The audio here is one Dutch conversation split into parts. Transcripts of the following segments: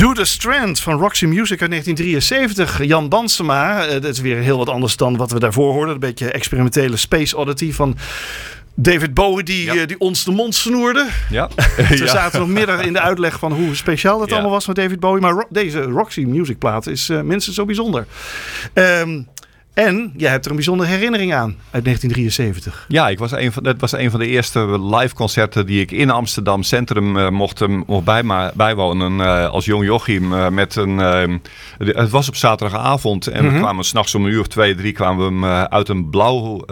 Do the Strand van Roxy Music uit 1973. Jan Bansema. Dat is weer heel wat anders dan wat we daarvoor hoorden. Een beetje experimentele Space Oddity van David Bowie die ons de mond snoerde. Ja. Toen zaten we nog midden in de uitleg van hoe speciaal dat allemaal was met David Bowie. Maar deze Roxy Music plaat is minstens zo bijzonder. En jij hebt er een bijzondere herinnering aan uit 1973. Ja, dat was een van de eerste live concerten die ik in Amsterdam Centrum mocht bijwonen als jong jochie. Het was op zaterdagavond en we kwamen 's nachts om 1 uur of 2, 3 kwamen we uit een blauw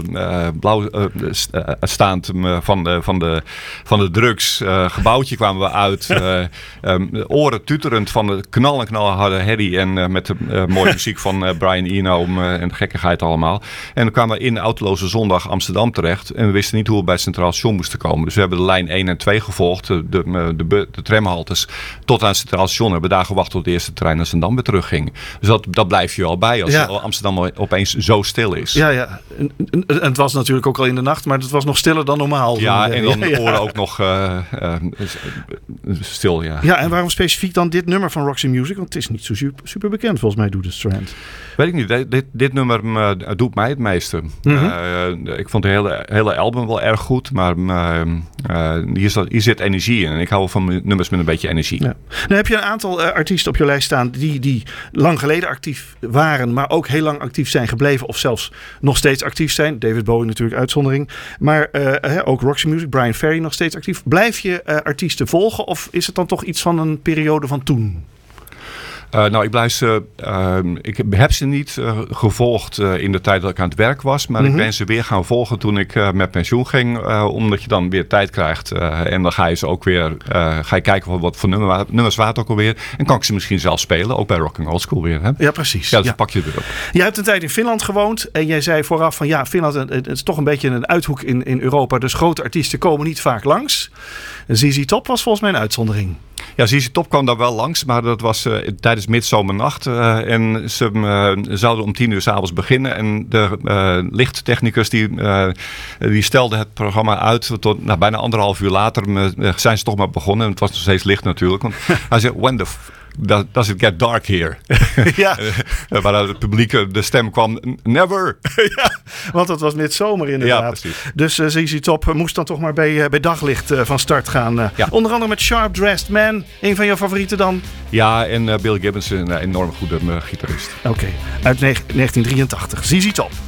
staand van de drugs gebouwtje kwamen we uit. Oren tuterend van de knalharde herrie en met de mooie muziek van Brian Eno en gekkigheid allemaal. En dan kwamen we in Autoloze Zondag Amsterdam terecht. En we wisten niet hoe we bij het Centraal Station moesten komen. Dus we hebben de lijn 1 en 2 gevolgd. De tramhaltes tot aan het Centraal Station. Hebben we daar gewacht tot de eerste trein naar Zandam weer terugging. Dus dat blijf je al bij als Amsterdam opeens zo stil is. Ja. En het was natuurlijk ook al in de nacht. Maar het was nog stiller dan normaal. Ja, en dan oren ook nog stil. Ja. Ja, en waarom specifiek dan dit nummer van Roxy Music? Want het is niet zo super bekend volgens mij, Do the Strand. Weet ik niet. Dit nummer doet mij het meeste. Ik vond de hele album wel erg goed. Maar hier zit energie in. En ik hou van nummers met een beetje energie. Ja. Nou heb je een aantal artiesten op je lijst staan die lang geleden actief waren. Maar ook heel lang actief zijn gebleven. Of zelfs nog steeds actief zijn. David Bowie natuurlijk uitzondering. Maar ook Roxy Music, Brian Ferry nog steeds actief. Blijf je artiesten volgen? Of is het dan toch iets van een periode van toen? Ik heb ze niet gevolgd in de tijd dat ik aan het werk was. Maar ik ben ze weer gaan volgen toen ik met pensioen ging. Omdat je dan weer tijd krijgt. En dan ga je ze ook weer ga je kijken wat voor nummers waren het ook alweer. En kan ik ze misschien zelf spelen. Ook bij Rocking Old School weer. Hè? Ja, precies. Ja, dus pak je het weer op. Jij hebt een tijd in Finland gewoond. En jij zei vooraf van Finland het is toch een beetje een uithoek in Europa. Dus grote artiesten komen niet vaak langs. ZZ Top was volgens mij een uitzondering. Ja, ZZ Top kwam daar wel langs, maar dat was tijdens midzomernacht. En ze zouden om 10 uur 's avonds beginnen. En de lichttechnicus die stelde het programma uit. Tot bijna 1,5 uur later zijn ze toch maar begonnen. En het was nog steeds licht natuurlijk. Want hij zei, does it get dark here? Ja. Waar het publiek de stem kwam, never. Ja, want het was midzomer inderdaad. Ja, precies. Dus ZZ Top moest dan toch maar bij daglicht van start gaan. Ja. Onder andere met Sharp Dressed Man. Een van jouw favorieten dan? Ja, en Bill Gibbons, een enorm goede gitarist. Oké, uit 1983. ZZ Top.